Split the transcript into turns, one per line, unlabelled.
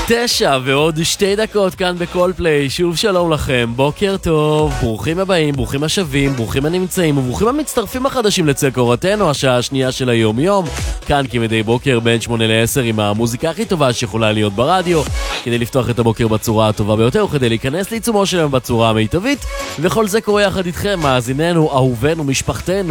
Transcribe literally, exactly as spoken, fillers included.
תשע ועוד שתי דקות כאן בכל פליי. שוב שלום לכם, בוקר טוב, ברוכים הבאים, ברוכים השבים, ברוכים הנמצאים וברוכים המצטרפים החדשים לצל קורתנו, השעה השנייה של היום יום, כאן כמדי בוקר בין שמונה לעשר עם המוזיקה הכי טובה שיכולה להיות ברדיו, כדי לפתוח את הבוקר בצורה הטובה ביותר וכדי להיכנס לעיצומו שלהם בצורה המיטבית, וכל זה קורה יחד איתכם, מאזיננו, אהובנו, משפחתנו,